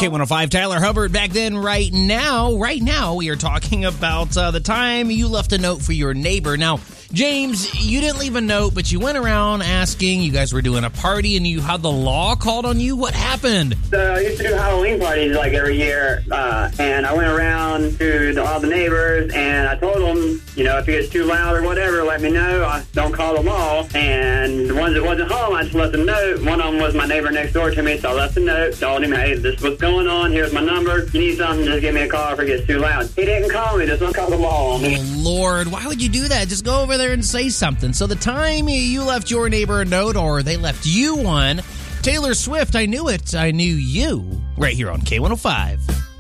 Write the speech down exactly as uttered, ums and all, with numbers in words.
K one oh five, Tyler Hubbard back then. Right now, right now, we are talking about uh, the time you left a note for your neighbor. Now, James, you didn't leave a note, but you went around asking. You guys were doing a party, and you had the law called on you. What happened? So I used to do Halloween parties like every year, uh, and I went around to the, all the neighbors, and I told them, you know, if it gets too loud or whatever, let me know. I don't call the law. And the ones that wasn't home, I just left a note. One of them was my neighbor next door to me, so I left a note, told him, hey, this is what's going on. Here's my number. You need something, just give me a call if it gets too loud. He didn't call me. Just don't call the law on me. Oh, Lord. Why would you do that? Just go over there and say something. So the time you left your neighbor a note, or they left you one, Taylor Swift, I Knew It, I Knew You, right here on K one oh five.